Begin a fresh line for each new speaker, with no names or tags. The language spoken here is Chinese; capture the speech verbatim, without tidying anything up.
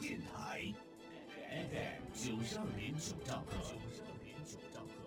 电台 F M 九十二点九兆赫。九十二点九兆赫。